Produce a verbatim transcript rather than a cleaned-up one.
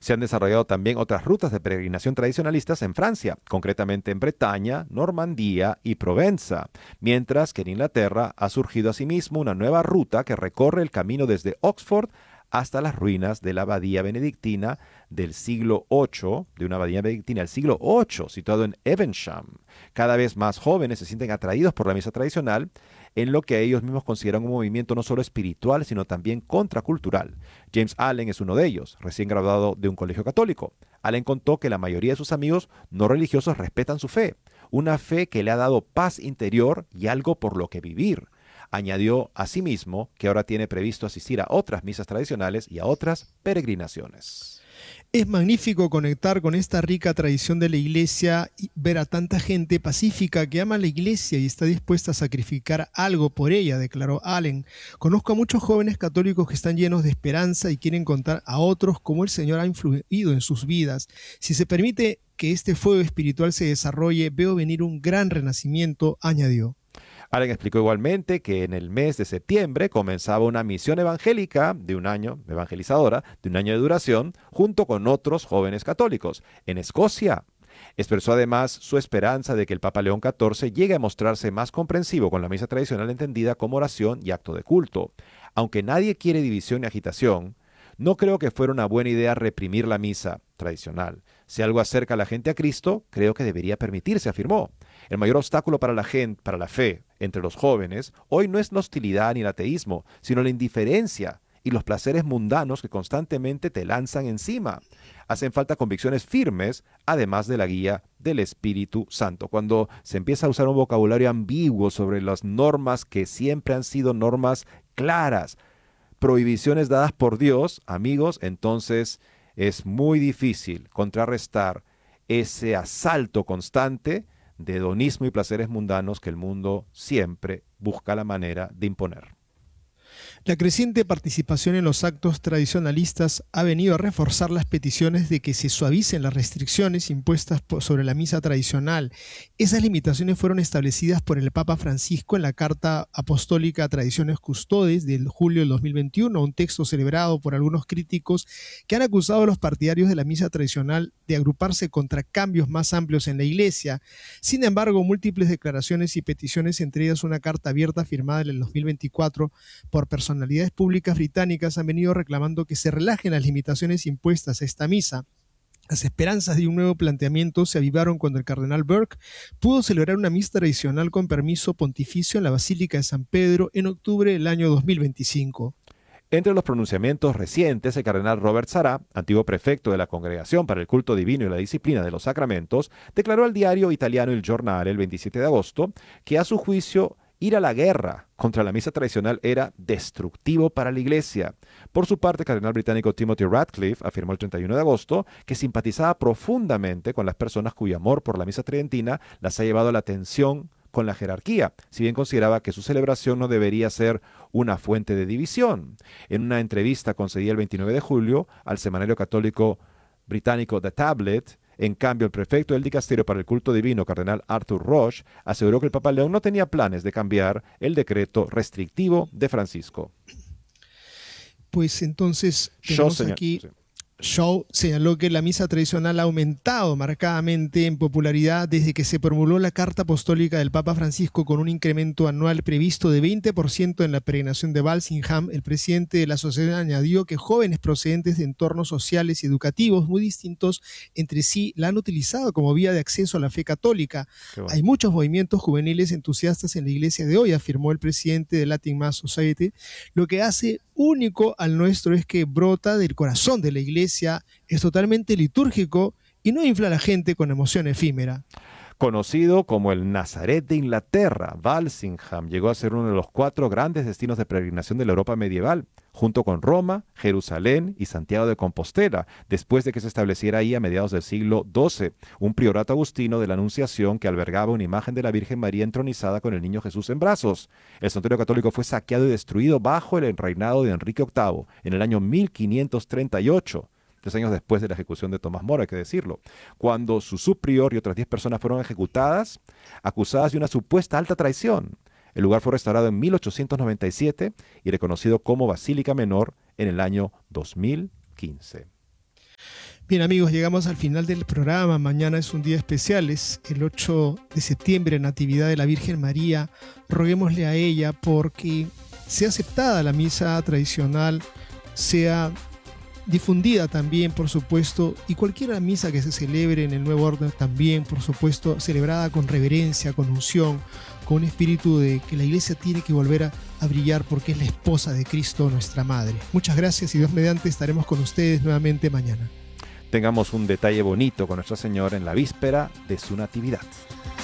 Se han desarrollado también otras rutas de peregrinación tradicionalistas en Francia, concretamente en Bretaña, Normandía y Provenza, mientras que en Inglaterra ha surgido asimismo una nueva ruta que recorre el camino desde Oxford hasta las ruinas de la abadía benedictina del siglo ocho, de una abadía benedictina del siglo ocho, situado en Evesham. Cada vez más jóvenes se sienten atraídos por la misa tradicional, en lo que ellos mismos consideran un movimiento no solo espiritual, sino también contracultural. James Allen es uno de ellos, recién graduado de un colegio católico. Allen contó que la mayoría de sus amigos no religiosos respetan su fe, una fe que le ha dado paz interior y algo por lo que vivir. Añadió asimismo que ahora tiene previsto asistir a otras misas tradicionales y a otras peregrinaciones. Es magnífico conectar con esta rica tradición de la Iglesia y ver a tanta gente pacífica que ama la Iglesia y está dispuesta a sacrificar algo por ella, declaró Allen. Conozco a muchos jóvenes católicos que están llenos de esperanza y quieren contar a otros cómo el Señor ha influido en sus vidas. Si se permite que este fuego espiritual se desarrolle, veo venir un gran renacimiento, añadió. Allen explicó igualmente que en el mes de septiembre comenzaba una misión evangélica de un año, evangelizadora, de un año de duración, junto con otros jóvenes católicos, en Escocia. Expresó además su esperanza de que el Papa León catorce llegue a mostrarse más comprensivo con la misa tradicional entendida como oración y acto de culto. Aunque nadie quiere división y agitación, no creo que fuera una buena idea reprimir la misa tradicional. Si algo acerca a la gente a Cristo, creo que debería permitirse, afirmó. El mayor obstáculo para la gente, para la fe entre los jóvenes hoy no es la hostilidad ni el ateísmo, sino la indiferencia y los placeres mundanos que constantemente te lanzan encima. Hacen falta convicciones firmes, además de la guía del Espíritu Santo. Cuando se empieza a usar un vocabulario ambiguo sobre las normas que siempre han sido normas claras, prohibiciones dadas por Dios, amigos, entonces es muy difícil contrarrestar ese asalto constante de hedonismo y placeres mundanos que el mundo siempre busca la manera de imponer. La creciente participación en los actos tradicionalistas ha venido a reforzar las peticiones de que se suavicen las restricciones impuestas sobre la misa tradicional. Esas limitaciones fueron establecidas por el Papa Francisco en la Carta Apostólica Tradiciones Custodes del julio del dos mil veintiuno, un texto celebrado por algunos críticos que han acusado a los partidarios de la misa tradicional de agruparse contra cambios más amplios en la Iglesia. Sin embargo, múltiples declaraciones y peticiones, entre ellas una carta abierta firmada en el dos mil veinticuatro por personalidades públicas británicas, han venido reclamando que se relajen las limitaciones impuestas a esta misa. Las esperanzas de un nuevo planteamiento se avivaron cuando el cardenal Burke pudo celebrar una misa tradicional con permiso pontificio en la Basílica de San Pedro en octubre del año dos mil veinticinco. Entre los pronunciamientos recientes, el cardenal Robert Sarah, antiguo prefecto de la Congregación para el Culto Divino y la Disciplina de los Sacramentos, declaró al diario italiano Il Giornale el veintisiete de agosto que a su juicio ir a la guerra contra la misa tradicional era destructivo para la Iglesia. Por su parte, el cardenal británico Timothy Ratcliffe afirmó el treinta y uno de agosto que simpatizaba profundamente con las personas cuyo amor por la misa tridentina las ha llevado a la tensión con la jerarquía, si bien consideraba que su celebración no debería ser una fuente de división. En una entrevista concedida el veintinueve de julio al semanario católico británico The Tablet, en cambio, el prefecto del dicasterio para el culto divino, cardenal Arthur Roche, aseguró que el Papa León no tenía planes de cambiar el decreto restrictivo de Francisco. Pues entonces tenemos Yo, aquí... sí. Shaw señaló que la misa tradicional ha aumentado marcadamente en popularidad desde que se promulgó la Carta Apostólica del Papa Francisco con un incremento anual previsto de veinte por ciento en la peregrinación de Walsingham. El presidente de la sociedad añadió que jóvenes procedentes de entornos sociales y educativos muy distintos entre sí la han utilizado como vía de acceso a la fe católica. Bueno. Hay muchos movimientos juveniles entusiastas en la iglesia de hoy, afirmó el presidente de Latin Mass Society. Lo que hace único al nuestro es que brota del corazón de la iglesia, es totalmente litúrgico y no infla a la gente con emoción efímera. Conocido como el Nazaret de Inglaterra, Walsingham llegó a ser uno de los cuatro grandes destinos de peregrinación de la Europa medieval, junto con Roma, Jerusalén y Santiago de Compostela, después de que se estableciera ahí a mediados del siglo doce, un priorato agustino de la Anunciación que albergaba una imagen de la Virgen María entronizada con el niño Jesús en brazos. El santuario católico fue saqueado y destruido bajo el reinado de Enrique octavo en el año mil quinientos treinta y ocho. Tres años después de la ejecución de Tomás Moro, hay que decirlo, cuando su subprior y otras diez personas fueron ejecutadas, acusadas de una supuesta alta traición. El lugar fue restaurado en mil ochocientos noventa y siete y reconocido como Basílica Menor en el año dos mil quince. Bien amigos, llegamos al final del programa. Mañana es un día especial, es el ocho de septiembre, Natividad de la Virgen María. Roguémosle a ella porque sea aceptada la misa tradicional, sea difundida también, por supuesto, y cualquier misa que se celebre en el nuevo orden también, por supuesto, celebrada con reverencia, con unción, con un espíritu de que la iglesia tiene que volver a, a brillar porque es la esposa de Cristo, nuestra Madre. Muchas gracias y Dios mediante estaremos con ustedes nuevamente mañana. Tengamos un detalle bonito con Nuestra Señora en la víspera de su Natividad.